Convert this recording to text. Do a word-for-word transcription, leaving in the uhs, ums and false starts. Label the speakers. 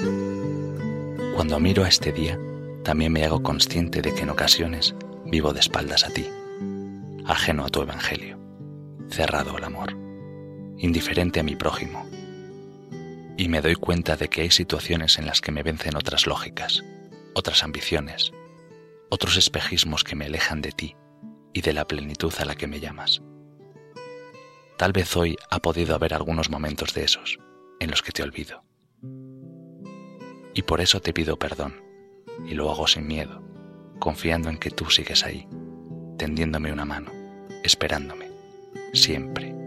Speaker 1: Cuando miro a este día, también me hago consciente de que en ocasiones vivo de espaldas a ti, ajeno a tu evangelio, cerrado al amor, indiferente a mi prójimo. Y me doy cuenta de que hay situaciones en las que me vencen otras lógicas, otras ambiciones, otros espejismos que me alejan de ti y de la plenitud a la que me llamas. Tal vez hoy ha podido haber algunos momentos de esos, en los que te olvido. Y por eso te pido perdón, y lo hago sin miedo, confiando en que tú sigues ahí, tendiéndome una mano, esperándome, siempre.